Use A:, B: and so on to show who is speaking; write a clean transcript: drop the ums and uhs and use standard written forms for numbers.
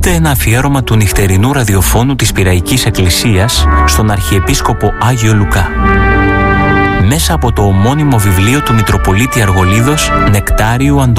A: ακούτε ένα αφιέρωμα του νυχτερινού ραδιοφώνου της Πειραϊκής Εκκλησίας στον Αρχιεπίσκοπο Άγιο Λουκά, μέσα από το ομώνυμο βιβλίο του Μητροπολίτη Αργολίδος Νεκτάριου